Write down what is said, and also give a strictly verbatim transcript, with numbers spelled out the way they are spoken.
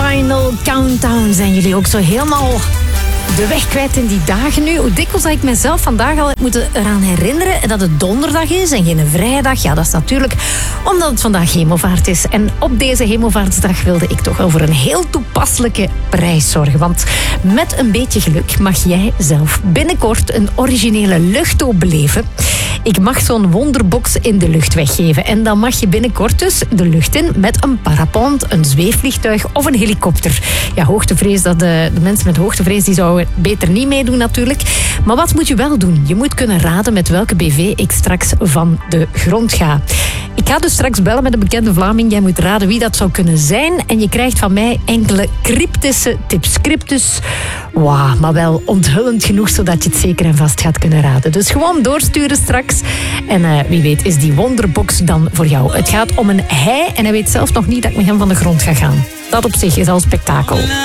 Final Countdown. Zijn jullie ook zo helemaal de weg kwijt in die dagen nu? Hoe dikwijls dat ik mezelf vandaag al heb moeten eraan herinneren dat het donderdag is en geen vrijdag. Ja, dat is natuurlijk omdat het vandaag hemelvaart is. En op deze hemelvaartsdag wilde ik toch over een heel toepasselijke prijs zorgen. Want met een beetje geluk mag jij zelf binnenkort een originele luchtdoop beleven. Ik mag zo'n wonderbox in de lucht weggeven. En dan mag je binnenkort dus de lucht in met een parapente, een zweefvliegtuig of een helikopter. Ja, hoogtevrees, dat de, de mensen met hoogtevrees die zouden beter niet meedoen natuurlijk. Maar wat moet je wel doen? Je moet kunnen raden met welke B V ik straks van de grond ga. Ik ga dus straks bellen met een bekende Vlaming. Jij moet raden wie dat zou kunnen zijn. En je krijgt van mij enkele cryptische tips. Cryptus, wauw, maar wel onthullend genoeg zodat je het zeker en vast gaat kunnen raden. Dus gewoon doorsturen straks. En uh, wie weet is die wonderbox dan voor jou. Het gaat om een hij en hij weet zelf nog niet dat ik met hem van de grond ga gaan. Dat op zich is al spektakel.